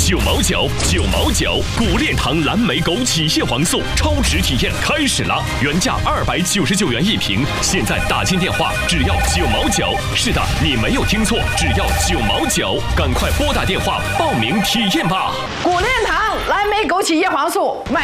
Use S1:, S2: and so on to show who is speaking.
S1: 9毛9，9毛9。古炼堂蓝莓枸杞叶黄素超值体验开始了，原价299元一瓶，现在打进电话只要9毛9。是的，你没有听错，只要9毛9，赶快拨打电话报名体验吧。
S2: 古炼堂蓝莓枸杞叶黄素卖